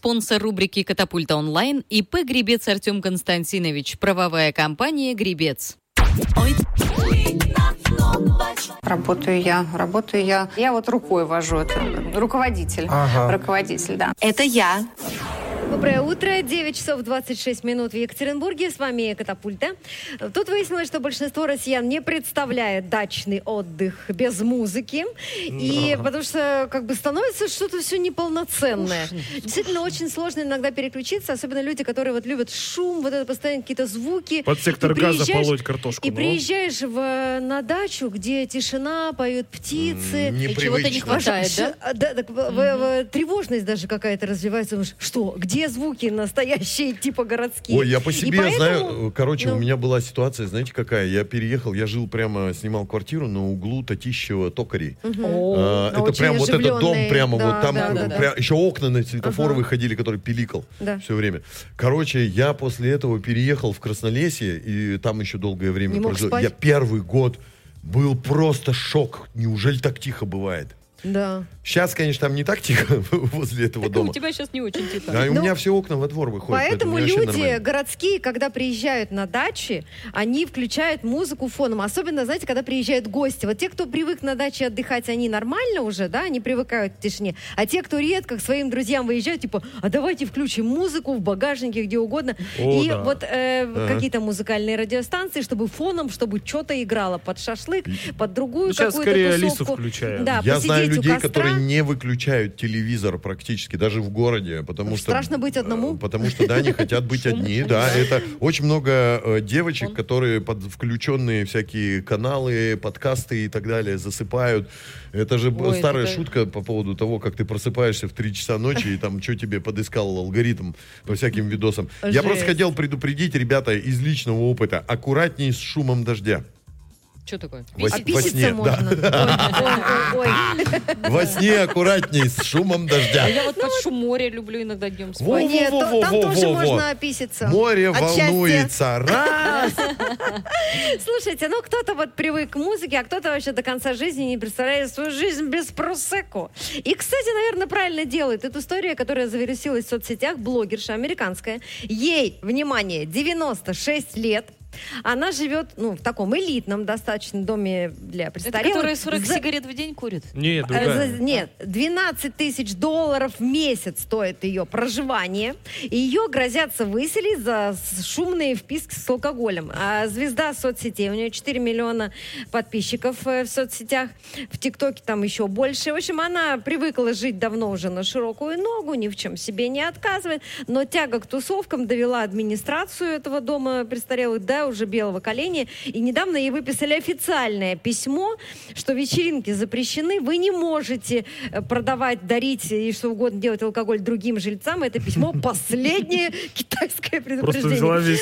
Спонсор рубрики «Катапульта онлайн» ИП «Гребец» Артем Константинович. Правовая компания «Гребец». Работаю я. Я вот рукой вожу. Это руководитель. Руководитель, да. Это я. Доброе утро, 9 часов 26 минут в Екатеринбурге. С вами «Катапульта». Тут выяснилось, что большинство россиян не представляет дачный отдых без музыки. И потому что становится что-то все неполноценное. Действительно, очень сложно иногда переключиться, особенно люди, которые вот любят шум, вот это постоянно какие-то звуки. Под сектор газа полоть картошку. И приезжаешь на дачу, где тишина, поют птицы. И чего-то не хватает, да? Тревожность даже какая-то развивается. Что? Где звуки настоящие, типа городские? Ой, я по себе знаю. Короче, у меня была ситуация, знаете, какая? Я переехал, я жил прямо, снимал квартиру на углу Татищева, Токарей. Это прям вот этот дом, прямо вот там. Еще окна на светофор выходили, который пиликал все время. Короче, я после этого переехал в Краснолесье, и там еще долгое время прожил. Я первый год был просто шок. Неужели так тихо бывает? Да. Сейчас, конечно, там не так тихо возле этого так дома. У тебя сейчас не очень тихо. Да, и у меня все окна во двор выходят. Поэтому люди городские, когда приезжают на дачи, они включают музыку фоном. Особенно, знаете, когда приезжают гости. Вот те, кто привык на даче отдыхать, они нормально уже, да, они привыкают к тишине. А те, кто редко к своим друзьям выезжают, типа, а давайте включим музыку в багажнике, где угодно. Какие-то музыкальные радиостанции, чтобы фоном, чтобы что-то играло под шашлык, под другую сейчас какую-то скорее тусовку. Алису включают. Да, я знаю людей, костра. которые не выключают телевизор практически, даже в городе, потому что... Страшно быть одному. Потому что, да, они хотят быть одни, да. Это очень много девочек, которые под включенные всякие каналы, подкасты и так далее засыпают. Это же старая шутка по поводу того, как ты просыпаешься в 3 часа ночи и там, что тебе подыскал алгоритм по всяким видосам. Я просто хотел предупредить, ребята, из личного опыта, аккуратней с шумом дождя. Что такое? Во сне, можно. Да. Во сне аккуратней с шумом дождя. Я вот под шум моря люблю иногда днем спать. Нет, там тоже можно описаться. Море волнуется. Раз. Слушайте, кто-то вот привык к музыке, а кто-то вообще до конца жизни не представляет свою жизнь без просекко. И, кстати, наверное, правильно делает. Это история, которая завирусилась в соцсетях, блогерша американская. Ей, внимание, 96 лет. Она живет, в таком элитном достаточно доме для престарелых. Это которая 40 сигарет в день курит? Нет, другая. Нет, $12 тысяч в месяц стоит ее проживание. И ее грозятся выселить за шумные вписки с алкоголем. А звезда соцсетей, у нее 4 миллиона подписчиков в соцсетях. В ТикТоке там еще больше. В общем, она привыкла жить давно уже на широкую ногу, ни в чем себе не отказывает. Но тяга к тусовкам довела администрацию этого дома престарелых до уже белого коленя. И недавно ей выписали официальное письмо, что вечеринки запрещены, вы не можете продавать, дарить и что угодно делать алкоголь другим жильцам. Это письмо последнее китайское предупреждение. Просто взяла весь